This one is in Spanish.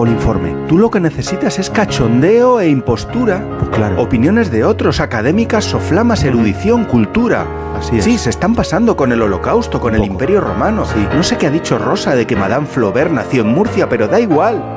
el informe. Tú lo que necesitas es cachondeo e impostura. Pues claro. Opiniones de otros, académicas, soflamas, erudición, cultura. Así es. Sí, se están pasando con el Holocausto, con el Imperio Romano. Sí. No sé qué ha dicho Rosa de que Madame Flaubert nació en Murcia, pero da igual.